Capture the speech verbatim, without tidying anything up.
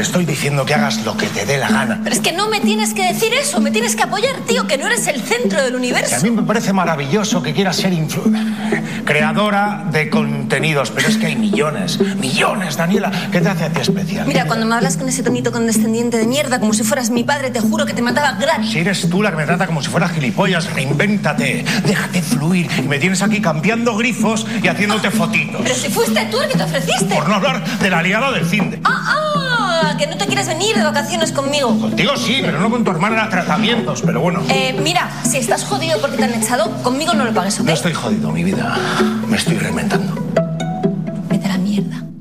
te estoy diciendo que hagas lo que te dé la gana. Pero es que no me tienes que decir eso, me tienes que apoyar, tío, que no eres el centro del universo. Que a mí me parece maravilloso que quieras ser influ... creadora de contenidos, pero es que hay millones, millones, Daniela. ¿Qué te hace a ti especial? Mira, cuando me hablas con ese tonito condescendiente de mierda, como si fueras mi padre, te juro que te mataba gratis. Si eres tú la que me trata como si fueras gilipollas, reinvéntate, déjate fluir. Y me tienes aquí cambiando grifos y haciéndote fotitos. Pero si fuiste tú el que te ofreciste. Por no hablar de la liada del finde. Ah, ah, que no te quieres venir de vacaciones conmigo. Contigo sí, pero no con tu hermana a tratamientos, pero bueno. Eh, mira, si estás jodido porque te han echado, conmigo no lo pagues, ¿ok? No estoy jodido, mi vida. Me estoy reinventando. Vete a la mierda.